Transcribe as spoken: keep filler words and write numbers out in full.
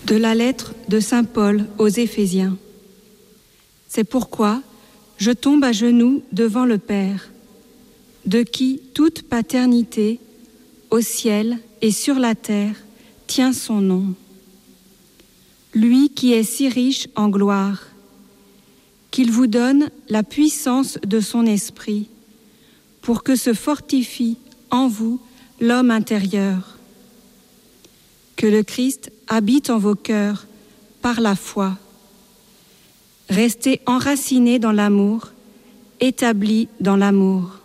De la lettre de saint Paul aux Éphésiens. C'est pourquoi je tombe à genoux devant le Père, de qui toute paternité, au ciel et sur la terre, tient son nom. Lui qui est si riche en gloire, qu'il vous donne la puissance de son esprit, pour que se fortifie en vous l'homme intérieur. Que le Christ habite en vos cœurs par la foi. Restez enracinés dans l'amour, établis dans l'amour.